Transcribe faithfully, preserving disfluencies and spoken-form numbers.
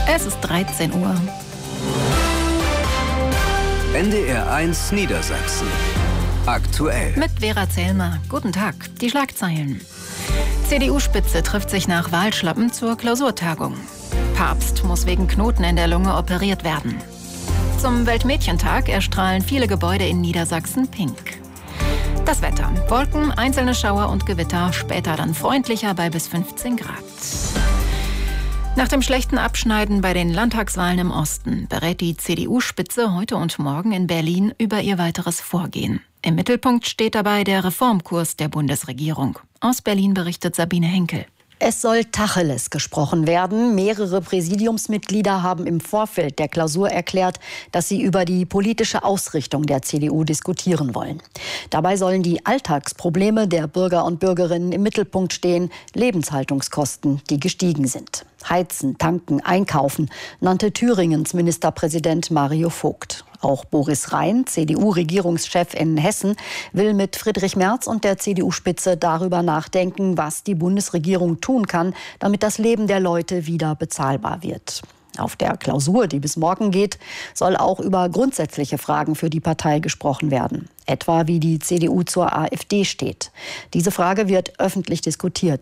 Es ist dreizehn Uhr. N D R eins Niedersachsen. Aktuell. Mit Vera Zellmer. Guten Tag. Die Schlagzeilen. C D U-Spitze trifft sich nach Wahlschlappen zur Klausurtagung. Papst muss wegen Knoten in der Lunge operiert werden. Zum Weltmädchentag erstrahlen viele Gebäude in Niedersachsen pink. Das Wetter. Wolken, einzelne Schauer und Gewitter, später dann freundlicher bei bis fünfzehn Grad. Nach dem schlechten Abschneiden bei den Landtagswahlen im Osten berät die C D U-Spitze heute und morgen in Berlin über ihr weiteres Vorgehen. Im Mittelpunkt steht dabei der Reformkurs der Bundesregierung. Aus Berlin berichtet Sabine Henkel. Es soll Tacheles gesprochen werden. Mehrere Präsidiumsmitglieder haben im Vorfeld der Klausur erklärt, dass sie über die politische Ausrichtung der C D U diskutieren wollen. Dabei sollen die Alltagsprobleme der Bürger und Bürgerinnen im Mittelpunkt stehen, Lebenshaltungskosten, die gestiegen sind. Heizen, tanken, einkaufen, nannte Thüringens Ministerpräsident Mario Vogt. Auch Boris Rhein, C D U-Regierungschef in Hessen, will mit Friedrich Merz und der C D U-Spitze darüber nachdenken, was die Bundesregierung tun kann, damit das Leben der Leute wieder bezahlbar wird. Auf der Klausur, die bis morgen geht, soll auch über grundsätzliche Fragen für die Partei gesprochen werden. Etwa wie die C D U zur AfD steht. Diese Frage wird öffentlich diskutiert.